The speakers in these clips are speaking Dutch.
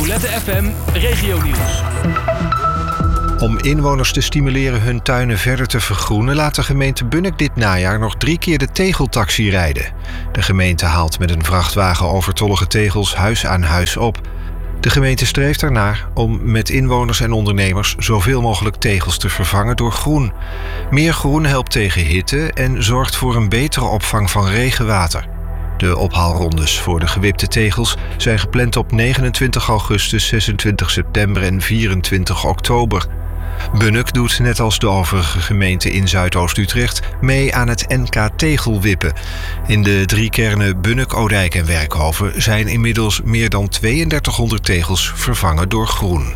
Roulette FM Regionieuws. Om inwoners te stimuleren hun tuinen verder te vergroenen, laat de gemeente Bunnik dit najaar nog 3 keer de tegeltaxi rijden. De gemeente haalt met een vrachtwagen overtollige tegels huis aan huis op. De gemeente streeft ernaar om met inwoners en ondernemers zoveel mogelijk tegels te vervangen door groen. Meer groen helpt tegen hitte en zorgt voor een betere opvang van regenwater. De ophaalrondes voor de gewipte tegels zijn gepland op 29 augustus, 26 september en 24 oktober. Bunnik doet net als de overige gemeenten in Zuidoost-Utrecht mee aan het NK Tegelwippen. In de 3 kernen Bunnik, Odijk en Werkhoven zijn inmiddels meer dan 3200 tegels vervangen door groen.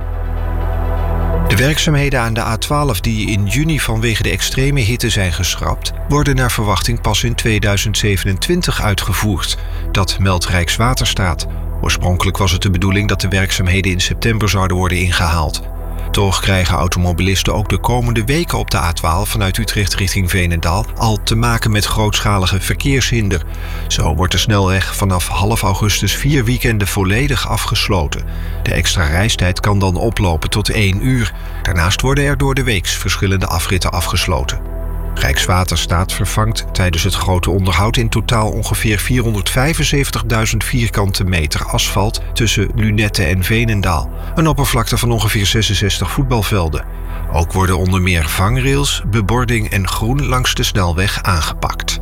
De werkzaamheden aan de A12 die in juni vanwege de extreme hitte zijn geschrapt, worden naar verwachting pas in 2027 uitgevoerd. Dat meldt Rijkswaterstaat. Oorspronkelijk was het de bedoeling dat de werkzaamheden in september zouden worden ingehaald. Toch krijgen automobilisten ook de komende weken op de A12 vanuit Utrecht richting Veenendaal al te maken met grootschalige verkeershinder. Zo wordt de snelweg vanaf half augustus 4 weekenden volledig afgesloten. De extra reistijd kan dan oplopen tot 1 uur. Daarnaast worden er door de weeks verschillende afritten afgesloten. Rijkswaterstaat vervangt tijdens het grote onderhoud in totaal ongeveer 475.000 vierkante meter asfalt tussen Lunette en Veenendaal. Een oppervlakte van ongeveer 66 voetbalvelden. Ook worden onder meer vangrails, bebording en groen langs de snelweg aangepakt.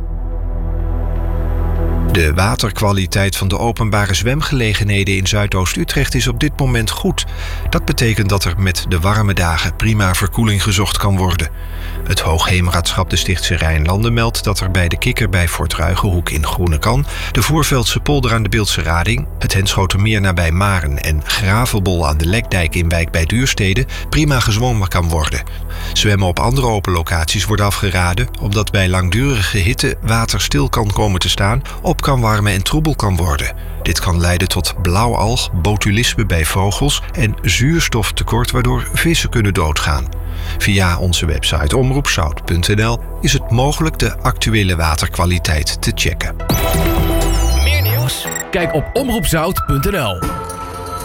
De waterkwaliteit van de openbare zwemgelegenheden in Zuidoost-Utrecht is op dit moment goed. Dat betekent dat er met de warme dagen prima verkoeling gezocht kan worden. Het Hoogheemraadschap de Stichtse Rijnlanden meldt dat er bij de Kikker bij Fort Ruigenhoek in Groenekan, de Voorveldse polder aan de Beeldse Rading, het Henschotermeer nabij Maren en Gravelbol aan de Lekdijk in Wijk bij Duurstede prima gezwommen kan worden. Zwemmen op andere open locaties wordt afgeraden omdat bij langdurige hitte water stil kan komen te staan, op kan warmen en troebel kan worden. Dit kan leiden tot blauwalg, botulisme bij vogels en zuurstoftekort waardoor vissen kunnen doodgaan. Via onze website omroepzout.nl is het mogelijk de actuele waterkwaliteit te checken. Meer nieuws? Kijk op omroepzout.nl.